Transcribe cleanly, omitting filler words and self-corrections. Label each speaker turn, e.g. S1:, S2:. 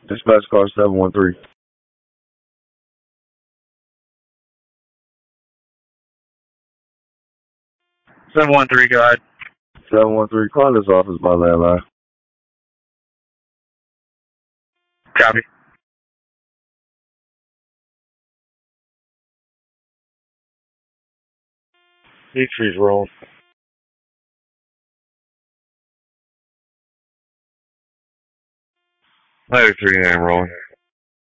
S1: Dispatch car 713.
S2: 713, go ahead.
S1: 713, call this office by landline.
S2: Copy.
S1: Dietrich's rolling.
S2: 93 name rolling.